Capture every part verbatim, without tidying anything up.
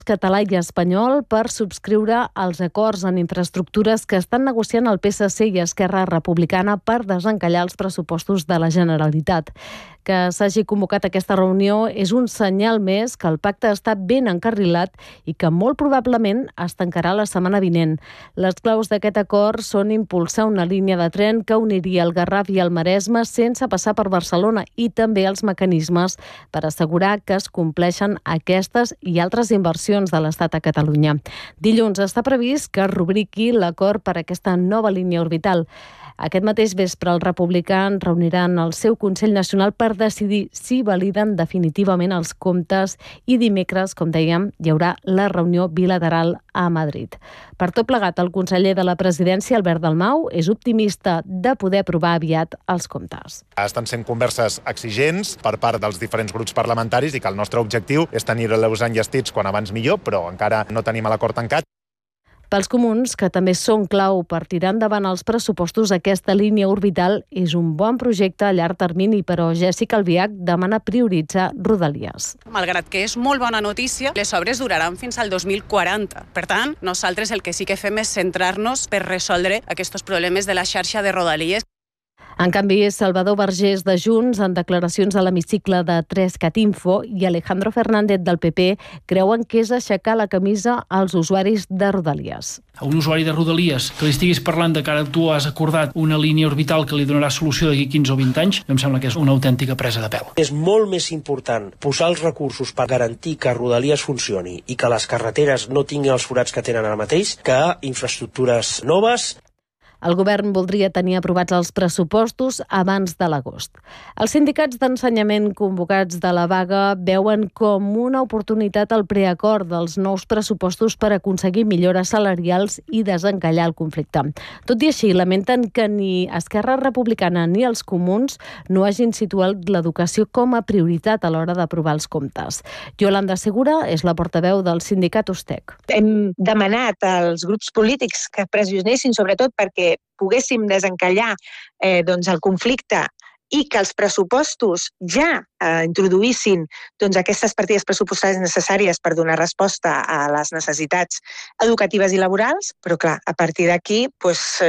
català i espanyol per subscriure els acords en infraestructures que estan negociant el P S C i Esquerra Republicana per desencallar els pressupostos de la Generalitat. Que s'hagi convocat aquesta reunió és un senyal més que el pacte està ben encarrilat i que molt probablement es tancarà la setmana vinent. Les claus d'aquest acord són impulsar una línia de tren que uniria el Garraf i el Maresme sense passar per Barcelona i també els mecanismes per assegurar que es compleixen aquestes i altres inversions de l'Estat a Catalunya. Dilluns està previst que es rubriqui l'acord per a aquesta nova línia orbital. Aquest mateix vespre els republicans reuniran el seu Consell Nacional per decidir si validen definitivament els comptes i dimecres, com dèiem, hi haurà la reunió bilateral a Madrid. Per tot plegat, el conseller de la Presidència, Albert Dalmau, és optimista de poder aprovar aviat els comptes. Estan sent converses exigents per part dels diferents grups parlamentaris i que el nostre objectiu és tenir-los enllestits quan abans millor, però encara no tenim l'acord tancat. Pels comuns, que també són clau per tirar endavant els pressupostos, aquesta línia orbital és un bon projecte a llarg termini, però Jèssica Albiach demana prioritzar Rodalies. Malgrat que és molt bona notícia, les obres duraran fins al dos mil quaranta. Per tant, nosaltres el que sí que fem és centrar-nos per resoldre aquests problemes de la xarxa de Rodalies. En canvi, Salvador Vergés de Junts, en declaracions a l'hemicicle de tres cat info, i Alejandro Fernández del P P creuen que és aixecar la camisa als usuaris de Rodalies. A un usuari de Rodalies que li estiguis parlant de que ara tu has acordat una línia orbital que li donarà solució d'aquí quinze o vint anys, em sembla que és una autèntica presa de pèl. És molt més important posar els recursos per garantir que Rodalies funcioni i que les carreteres no tinguin els forats que tenen ara mateix que infraestructures noves. El govern voldria tenir aprovats els pressupostos abans de l'agost. Els sindicats d'ensenyament convocats de la vaga veuen com una oportunitat el preacord dels nous pressupostos per aconseguir millores salarials i desencallar el conflicte. Tot i així, lamenten que ni Esquerra Republicana ni els comuns no hagin situat l'educació com a prioritat a l'hora d'aprovar els comptes. Yolanda Segura és la portaveu del sindicat Ustec. Hem demanat als grups polítics que pressionessin sobretot perquè poguéssim desencallar eh, doncs el conflicte i que els pressupostos ja eh, introduïssin doncs, aquestes partides pressupostàries necessàries per donar resposta a les necessitats educatives i laborals, però clar, a partir d'aquí, doncs,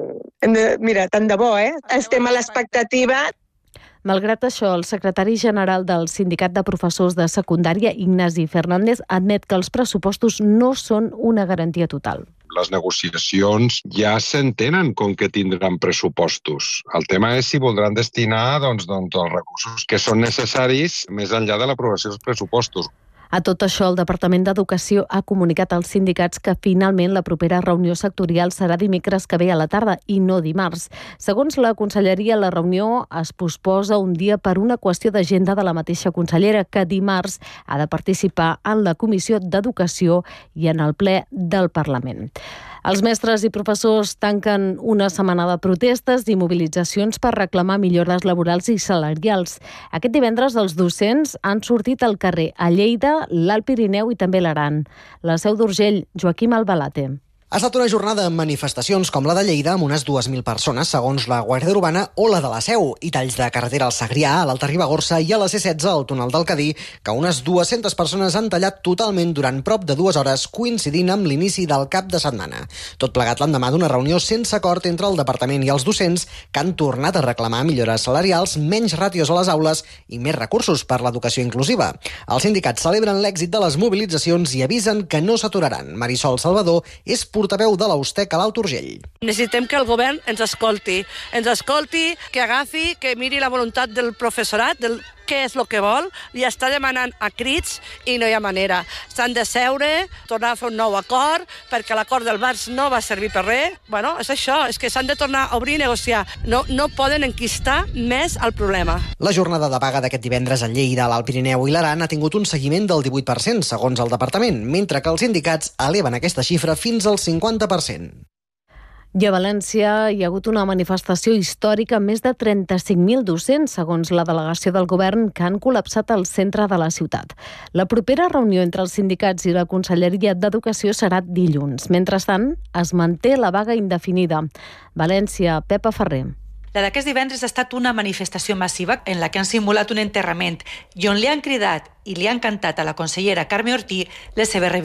eh, mira, tant de bo, eh? Estem a l'expectativa. Malgrat això, el secretari general del Sindicat de Professors de Secundària, Ignasi Fernández, admet que els pressupostos no són una garantia total. Les negociacions ja s'entenen com que tindran pressupostos. El tema és si voldran destinar doncs, doncs, els recursos que són necessaris més enllà de l'aprovació dels pressupostos. A tot això, el Departament d'Educació ha comunicat als sindicats que finalment la propera reunió sectorial serà dimecres que ve a la tarda i no dimarts. Segons la conselleria, la reunió es posposa un dia per una qüestió d'agenda de la mateixa consellera, que dimarts ha de participar en la Comissió d'Educació i en el ple del Parlament. Els mestres i professors tanquen una setmana de protestes i mobilitzacions per reclamar millores laborals i salarials. Aquest divendres els docents han sortit al carrer a Lleida, l'Alt Pirineu i també l'Aran. La Seu d'Urgell, Joaquim Albalate. Ha estat una jornada amb manifestacions com la de Lleida amb unes dues mil persones, segons la Guàrdia Urbana, o la de la Seu, i talls de carretera al Segrià, a l'Alta Ribagorça i a la C setze al túnel del Cadí, que unes dues-centes persones han tallat totalment durant prop de dues hores, coincidint amb l'inici del cap de setmana. Tot plegat l'endemà d'una reunió sense acord entre el departament i els docents, que han tornat a reclamar millores salarials, menys ràtios a les aules i més recursos per l'educació inclusiva. Els sindicats celebren l'èxit de les mobilitzacions i avisen que no s'aturaran. Marisol Salvador és portaveu de l'Ustec a l'Alt Urgell. Necessitem que el govern ens escolti, ens escolti, que agafi, que miri la voluntat del professorat, del què és el que vol, li està demanant a crits i no hi ha manera. S'han de seure, tornar a fer un nou acord, perquè l'acord del Barç no va servir per res. Bueno, és això, és que s'han de tornar a obrir i negociar. No, no poden enquistar més el problema. La jornada de vaga d'aquest divendres a Lleida, l'Alt Pirineu i l'Aran ha tingut un seguiment del divuit per cent, segons el departament, mentre que els sindicats eleven aquesta xifra fins al cinquanta per cent. I a València hi ha hagut una manifestació històrica amb més de trenta-cinc mil docents, segons la delegació del govern, que han col·lapsat el centre de la ciutat. La propera reunió entre els sindicats i la Conselleria d'Educació serà dilluns. Mentrestant, es manté la vaga indefinida. València, Pepa Ferrer. La d'aquest divendres ha estat una manifestació massiva en la que han simulat un enterrament i on li han cridat i li han cantat a la consellera Carme Ortí les seves reivindicacions.